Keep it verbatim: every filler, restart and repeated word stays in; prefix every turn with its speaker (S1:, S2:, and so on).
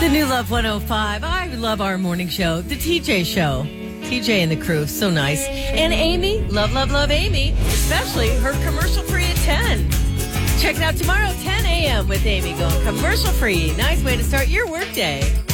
S1: The new Love one oh five. I love our morning show, the T J Show. T J and the crew, so nice. And Amy, love, love, love Amy, especially her commercial free at ten. Check it out tomorrow, ten a.m. with Amy going commercial free. Nice way to start your workday.